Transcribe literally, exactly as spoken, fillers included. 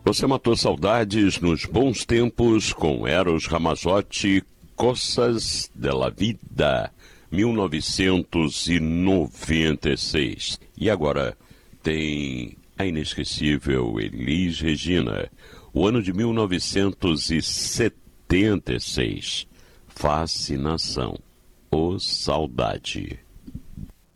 Você matou saudades nos bons tempos com Eros Ramazzotti, Cosas de la Vida, mil novecentos e noventa e seis. E agora tem a inesquecível Elis Regina, o ano de mil novecentos e setenta e seis. Fascinação, ou saudade.